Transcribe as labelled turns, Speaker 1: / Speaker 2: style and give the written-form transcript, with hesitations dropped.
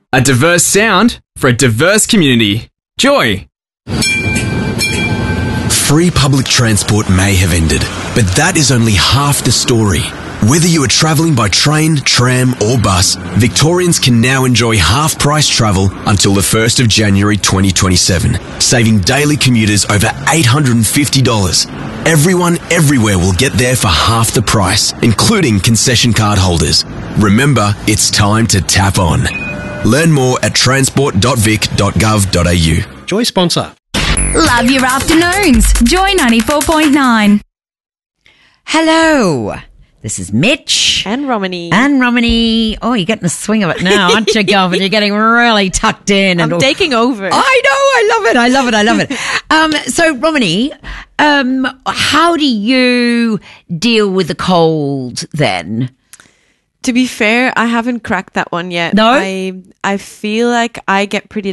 Speaker 1: A diverse sound for a diverse community. Joy.
Speaker 2: Free public transport may have ended, but that is only half the story. Whether you are travelling by train, tram or bus, Victorians can now enjoy half-price travel until the 1st of January 2027, saving daily commuters over $850. Everyone everywhere will get there for half the price, including concession card holders. Remember, it's time to tap on. Learn more at transport.vic.gov.au.
Speaker 3: Joy sponsor.
Speaker 4: Love your afternoons. Joy 94.9.
Speaker 5: Hello. This is Mitch.
Speaker 6: And Romany.
Speaker 5: Oh, you're getting the swing of it now, aren't you, Gov? You're getting really tucked in.
Speaker 6: I'm taking over.
Speaker 5: I know. I love it. So, Romany, how do you deal with the cold then?
Speaker 6: To be fair, I haven't cracked that one yet.
Speaker 5: No?
Speaker 6: I feel like I get pretty